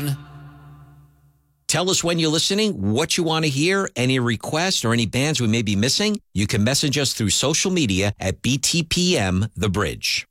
on. Tell us when you're listening, what you want to hear, any requests or any bands we may be missing. You can message us through social media at BTPM The Bridge.